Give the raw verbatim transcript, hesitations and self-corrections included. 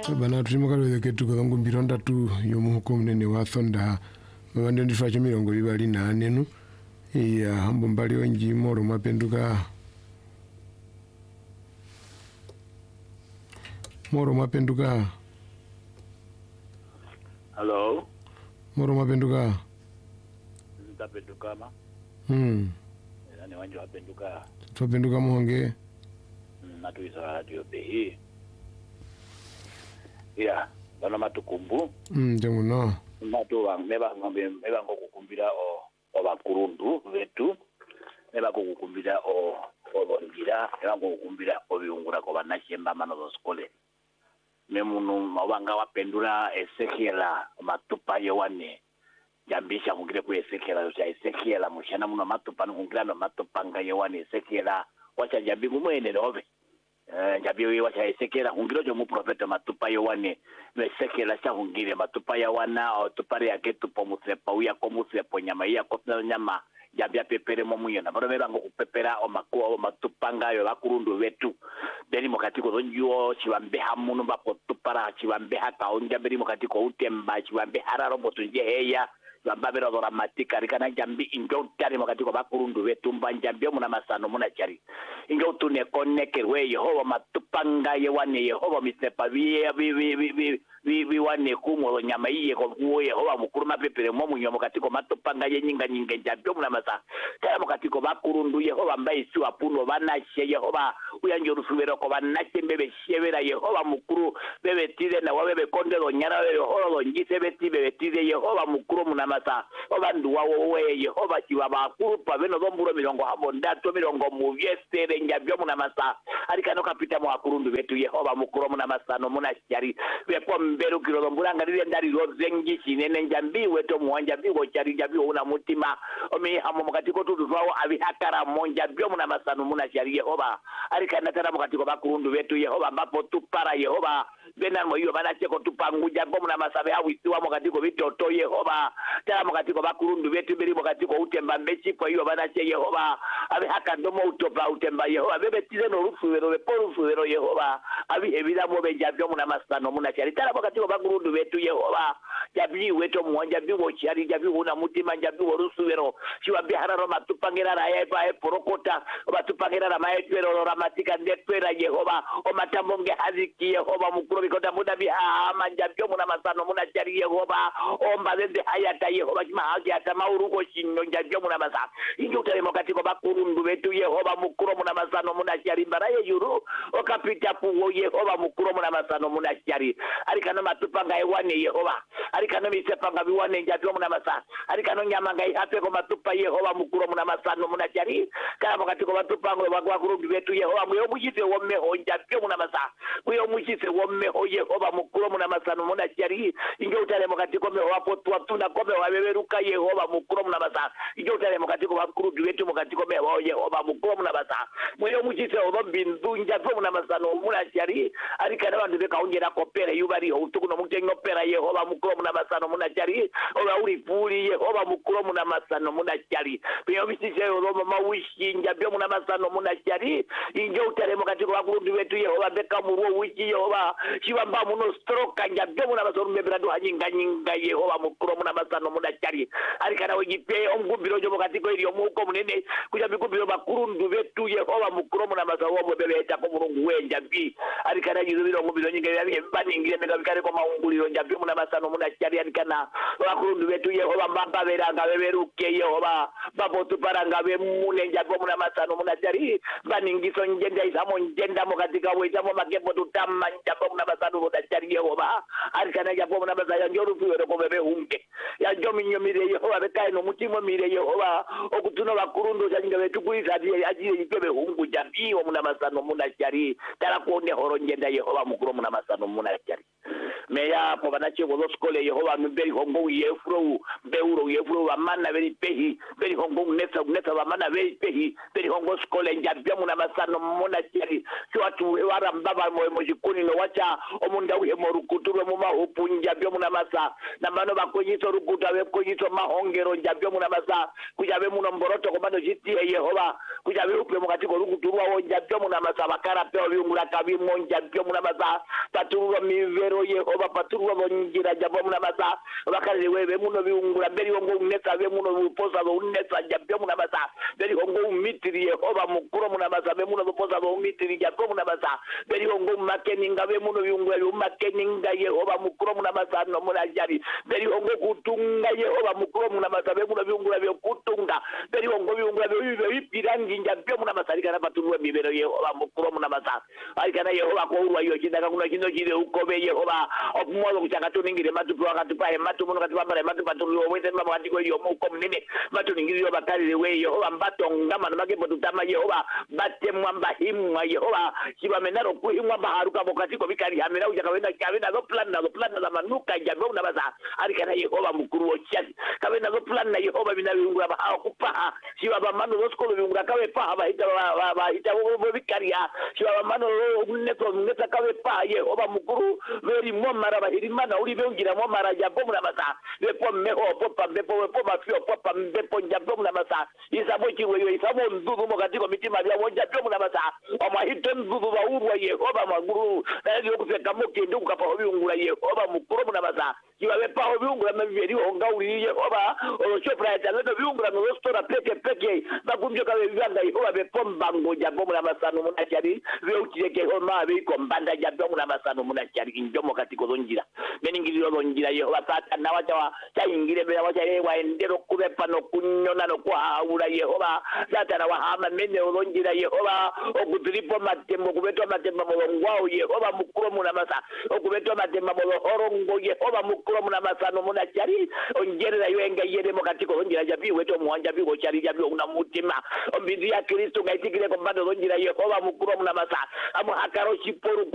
bana turimo kalwe ketu ngo mbironda tu yomuhuko munene wa Thonda mabande ndifacho mirongo ibali nane nu ya hambo mbali onji moro mapenduka moro mapenduka Hello moro mapenduka ndapenduka ma hmm nani wanje wapenduka tupenduka muhonge natuisa radio be ya bana matukumbu mm jamuno matu wa meba ngombe meba ngokukumbira o obakurundu vetu meba ngokukumbira o olongira meba ngokukumbira obiungura ko banashemba mano zo skole memunu mabanga wapendura Ezekiela matupa yewane jambisha kungire ku Ezekiela ya Ezekiela mushana muno matupa ngungira no matupa nga yewane Ezekiela wacha jambi kumwene love eh jambi we wacha Ezekiela kungiro jo mu profeta matupa yewane Ezekiela cha kungire matupa ya wana o tupare yake tupo mutsepa uya ko mutsepo nyama ya ko nyama jambi apepere mo muyona baro bebango kupepera o makuwa o matupanga yo bakurundu vetu beri mokatiko zonjo chibambe hamuno bapotupara chibambe haka onja beri mokatiko utemba chibambe hararo botunje heya bambabero dramatika rikana jambi injo tari mokatiko bakurundu vetu mbanjambio muna masano muna chari injo tune connect we Yehova matupanga yewane Yehova mitsepa bi bi bi bi vi vi wane kumo nyama iye ko kuo Yehova mukuru mapepere mo munyomo katiko matupanga yenyinga nyinga jambio muna masa kaya mokatiko bakurundu Yehova mbai si wapuno banashe Yehova uyanjo rusubero ko banashe mbebe shebera Yehova mukuru bebe tide na wabebe konde lo nyara we Yehova lo njise beti bebe tide Yehova mukuru muna masa obandu wawo we Yehova chiwa bakuru pa beno zomburo milongo habo ndato milongo muvyestere njambio muna masa arikano kapita mo akurundu betu Yehova mukuru muna masa no muna shari bepo mbero kilo mbulanga lile ndari rozengi chinene njambi weto muwanja biwo chari njambi una mutima omi hamo mkatiko tutufao avihakara monja bio muna masanu muna shari Yehova arikana tara mkatiko bakurundu betu Yehova mbapo tupara Yehova bena mo iyo bana cheko tupanguja bo muna masabe awisiwa mkatiko bitoto Yehova tara mkatiko bakurundu betu beri mkatiko utemba mbechi kwa iyo bana che Yehova avihaka ndomo utopa utemba Yehova bebe tize no rufuwero bepo rufuwero Yehova avihevida mo beja bio muna masanu muna shari tara mkatiko bakurundu betu Yehova jabi weto muwanja biwo chari jabi una mutima jabi worusuwero shiwa bihararo matupangira raya pa e porokota matupangira rama e twero ramatika ndetwera Yehova o matambo haziki Yehova mukuru bikota muda biha manjabyo muna masano muna chari Yehova o mbazende hayata Yehova kima haki ata mauruko shinyo njabyo muna masa injo utare mokatiko bakurundu betu Yehova mukuru muna masano muna chari baraye yuru o kapita puwo Yehova mukuru muna masano muna chari arikano matupanga ewane Yehova arikano misepanga biwane njabyo muna masa arikano nyama ngai hape ko matupa Yehova mukuru muna masano muna chari kala mokatiko batupango bagwa kurundu betu Yehova mwe mujite womme honja pyo muna masa mwe mujite womme ho Yehova mukuru muna masano muna chari inge utale mokatiko me wapo twatuna kome wabeberuka Yehova mukuru muna masa inge utale mokatiko bakuru betu mokatiko me wa Yehova mukuru muna masa mwe mujite obindu nja pyo muna masano muna chari arikana bandu beka ongera kopera yubari utukuno mutengo pera Yehova mukuru muna masano muna chari oba uri puli Yehova mukuru muna masano muna chari pyo bisije roba mawishinja byo muna masano muna chari inge utale mokatiko bakurundu betu Yehova beka muwo wiki Yehova shibamba muno stroke nja byo muna masano mebrado hanyinga nyinga Yehova mukuru muna masano muna chari arikana ogipe omgumbiro jo mokatiko iri omuko munene kuja bikumbiro bakurundu betu Yehova mukuru muna masano wo bebe eta ko murungu wenja bi arikana yizubiro ngubiro nyinga yabi baningire mega bikare ko maunguliro nja byo muna masano muna chari arikana bakurundu betu Yehova mbamba beranga beberuke Yehova babo tuparanga be munenja ko muna masano muna chari baningiso njenda isamo njenda mokatika wetamo makepo tutama njabo muna masano muna chari Yehova arikana japo muna masano njoru fuwero ko bebe hunge ya jomi nyomire Yehova bekaye no mutimo mire Yehova okutuno bakurundu change betu kuisa ajire ipebe hungu jambi muna masano muna chari tara kuone horo njenda Yehova mukuru muna masano muna chari meya po bana che go skole Yehova mberi hongo yefro beuro yefro amana beri pehi beri hongo neta neta amana beri pehi beri hongo skole njabya muna masano mona cheri cyo atu wara mbaba mo mojikuni no wacha omunda uhe morukuturo mu mahupu njabya muna masa na bano bakoyito rukuta we koyito mahongero njabya muna masa kujabe muno mboroto ko bano jiti Yehova kujabe upe mu katiko rukuturwa wo njabya muna masa bakara pe obyungura kabi mo njabya muna masa paturwa mivero Yehova paturwa bongira jabo muna masa bakari wewe muno biungura beri hongo neta be muno buposa bo neta jabya muna masa beri hongo mitiri Yehova mukuro muna masa be muno buposa bo mitiri jabya muna masa beri hongo makeninga be muno biungura be makeninga Yehova mukuro muna masa no muna jari beri hongo kutunga Yehova mukuro muna masa be muno biungura be kutunga beri hongo biungura be bipirangi jabya muna masa kana paturwa mivero Yehova mukuro muna masa aikana Yehova ko urwa yo kindaka kuno kino kire ukobe Yehova opumozo kuchakatu ningire matu kwa katu pa matu muno katu pambara matu paturu wete mama katiko yo muko mnene matu ningire yo bakari we Yehova mbato ngama na magembo tutama Yehova bate mwamba himwa Yehova kiba menaro kuhimwa baharuka bokatiko bikari hamera ujaka wenda kawenda zo plan na zo plan na manuka jabo na baza arikana Yehova mukuru ochati kawenda zo plan na Yehova binabingura ba akupa kiba bamano zo skolo bingura kawe pa ba ita ba ita bo bikari ya kiba bamano neto neta kawe pa Yehova mukuru veri momara bahirimana uri beungira momara jabo na baza bepo meho popa bepo popa mafio popa bepo jabo na baza isabo chiwe isabo ndugu mo katiko mitima bya wonja jabo na baza omahito ndugu ba urwa Yehova maguru nali okufeka moke ndugu kapa obiungura Yehova mukuru na baza kibabe pa obiungura mabiri honga uri Yehova ochopra ya no biungura no rostora peke peke bakunjo kabe bibanga Yehova bepo mbango jabo na baza no munachari beukire ke homa be kombanda jabo na baza no munachari injomo katiko zonjira beningiriro zonjira Yehova sata na wacha chaingire bela wacha ewa endero kubepa no kunyona no kwahaura Yehova sata na wahama mene zonjira Yehova okutiripo matembo kubeto matemba molongwao Yehova mukuro muna masa okubeto matemba mohorongo Yehova mukuro muna masa no muna chari onjerera yenga yere mokatiko zonjira jabi weto muanja bigo chari jabi una mutima ombidi ya Kristo ngaitikire kombando zonjira Yehova mukuro muna masa amu hakaro chiporu